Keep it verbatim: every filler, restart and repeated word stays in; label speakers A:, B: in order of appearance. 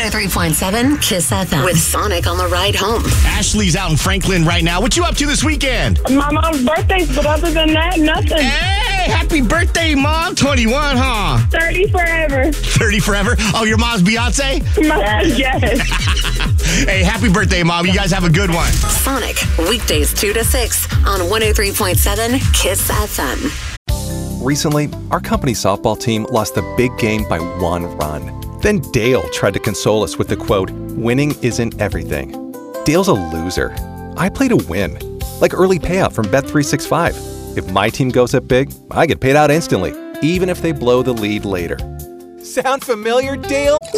A: oh three point seven Kiss F M with Sonic on the ride home.
B: Ashley's out in Franklin right now. What you up to this weekend?
C: My mom's birthday, but other than that, nothing.
B: Hey, happy birthday, Mom. twenty-one, huh?
C: thirty forever.
B: thirty forever? Oh, your mom's Beyonce?
C: My, yes.
B: Hey, happy birthday, Mom. You guys have a good one.
A: Sonic, weekdays two to six on one oh three point seven Kiss F M.
D: Recently, our company softball team lost the big game by one run. Then Dale tried to console us with the quote, "Winning isn't everything." Dale's a loser. I play to win. Like early payout from Bet three sixty-five. If my team goes up big, I get paid out instantly, even if they blow the lead later. Sound familiar, Dale?